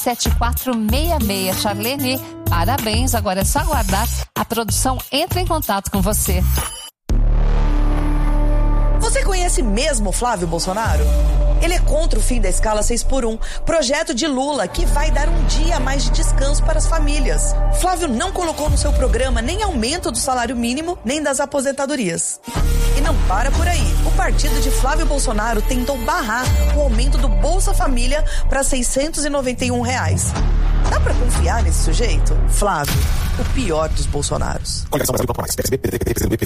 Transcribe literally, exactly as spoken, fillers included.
sete quatro seis seis. Charlene, parabéns, agora é só aguardar, a produção entra em contato com você. Você conhece mesmo Flávio Bolsonaro? Ele é contra o fim da escala seis por um, projeto de Lula que vai dar um dia a mais de descanso para as famílias. Flávio não colocou no seu programa nem aumento do salário mínimo, nem das aposentadorias. E não para por aí. O partido de Flávio Bolsonaro tentou barrar o aumento do Bolsa Família para seiscentos e noventa e um reais. Dá pra confiar nesse sujeito? Flávio, o pior dos Bolsonaros.